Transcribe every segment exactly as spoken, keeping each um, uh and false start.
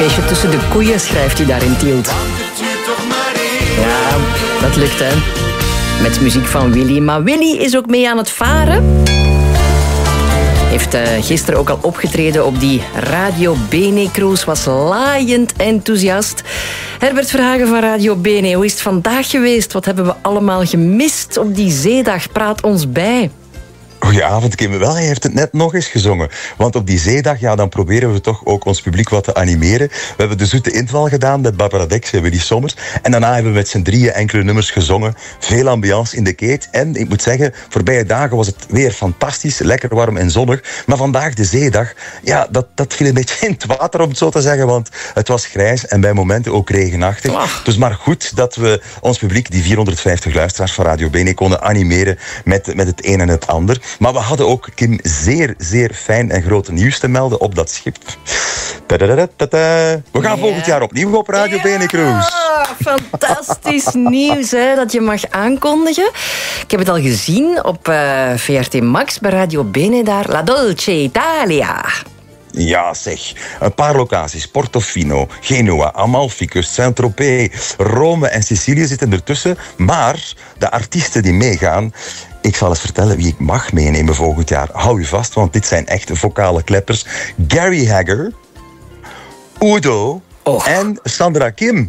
feestje tussen de koeien, schrijft hij daar in Tielt. Ja, dat lukt, hè. Met muziek van Willy. Maar Willy is ook mee aan het varen. Heeft uh, gisteren ook al opgetreden op die Radio Bene Cruise. Was laaiend enthousiast. Herbert Verhagen van Radio Bene, hoe is het vandaag geweest? Wat hebben we allemaal gemist op die zeedag? Praat ons bij. Goedenavond, Kim. Wel, hij heeft het net nog eens gezongen. Want op die zeedag, ja, dan proberen we toch ook ons publiek wat te animeren. We hebben de Zoete Inval gedaan met Barbara Dex, hebben die Sommers. En daarna hebben we met z'n drieën enkele nummers gezongen. Veel ambiance in de keet. En ik moet zeggen, voorbije dagen was het weer fantastisch. Lekker warm en zonnig. Maar vandaag, de zeedag, ja, dat, dat viel een beetje in het water, om het zo te zeggen. Want het was grijs en bij momenten ook regenachtig. Oh. Dus maar goed dat we ons publiek, die vierhonderdvijftig luisteraars van Radio Bene, konden animeren met, met het een en het ander. Maar we hadden ook, Kim, zeer, zeer fijn en grote nieuws te melden op dat schip. We gaan ja. volgend jaar opnieuw op Radio ja, Bene Cruise. Fantastisch nieuws, hè, dat je mag aankondigen. Ik heb het al gezien op uh, V R T Max bij Radio Bene daar. La Dolce Italia. Ja, zeg. Een paar locaties. Portofino, Genua, Amalficus, Saint-Tropez, Rome en Sicilië zitten ertussen. Maar de artiesten die meegaan... Ik zal eens vertellen wie ik mag meenemen volgend jaar. Hou u vast, want dit zijn echt vocale kleppers. Gary Hagger, Udo oh. en Sandra Kim.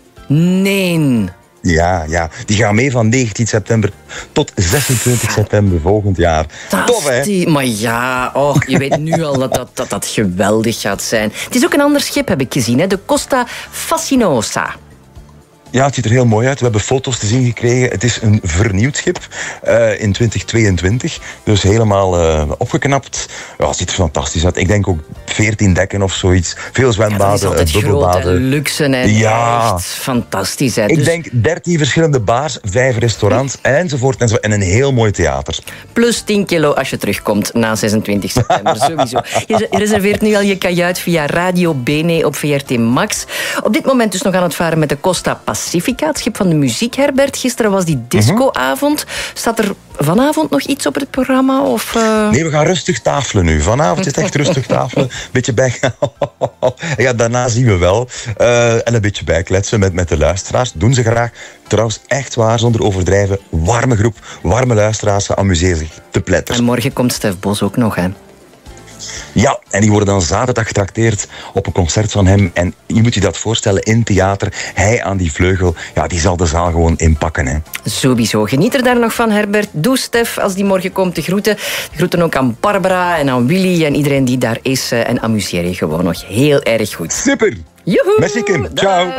Nee. Ja, ja, die gaan mee van negentien september tot zesentwintig september volgend jaar. Tof, hè? Die, maar ja, oh, je weet nu al dat dat, dat dat geweldig gaat zijn. Het is ook een ander schip, heb ik gezien, hè? De Costa Fascinosa. Ja, het ziet er heel mooi uit. We hebben foto's te zien gekregen. Het is een vernieuwd schip uh, in twintig tweeëntwintig. Dus helemaal uh, opgeknapt. Ja, het ziet er fantastisch uit. Ik denk ook veertien dekken of zoiets. Veel zwembaden, ja, bubbelbaden. Grote luxe en ja. echt fantastisch. Hè. Ik dus... denk dertien verschillende bars, vijf restaurants enzovoort, enzovoort. En een heel mooi theater. Plus tien kilo als je terugkomt na zesentwintig september. Sowieso. Je reserveert nu al je kajuit via Radio Bene op V R T Max. Op dit moment dus nog aan het varen met de Costa Pacifica, het schip van de muziek, Herbert. Gisteren was die discoavond. Staat er vanavond nog iets op het programma? Of, uh... Nee, we gaan rustig tafelen nu. Vanavond is het echt rustig tafelen. Beetje bij... ja, daarna zien we wel. Uh, en een beetje bijkletsen met, met de luisteraars. Doen ze graag. Trouwens, echt waar, zonder overdrijven. Warme groep, warme luisteraars. Ze amuseren zich te pletteren. En morgen komt Stef Bos ook nog, hè? Ja, en die worden dan zaterdag getrakteerd op een concert van hem. En je moet je dat voorstellen, in theater. Hij aan die vleugel, ja, die zal de zaal gewoon inpakken. Hè. Sowieso. Geniet er daar nog van, Herbert. Doe Stef, als die morgen komt, te groeten. De groeten ook aan Barbara en aan Willy en iedereen die daar is. En amuseer je gewoon nog heel erg goed. Super. Joehoe. Merci, Kim. Ciao.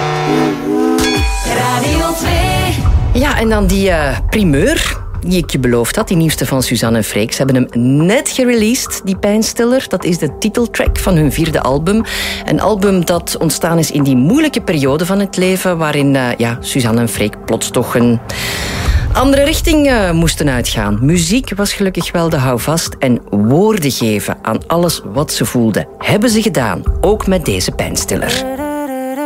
Radio twee. Ja, en dan die uh, primeur... die ik je beloofd had, die nieuwste van Suzanne en Freek. Ze hebben hem net gereleased, die Pijnstiller. Dat is de titeltrack van hun vierde album. Een album dat ontstaan is in die moeilijke periode van het leven, waarin uh, ja, Suzanne en Freek plots toch een andere richting uh, moesten uitgaan. Muziek was gelukkig wel de houvast en woorden geven aan alles wat ze voelden. Hebben ze gedaan, ook met deze Pijnstiller.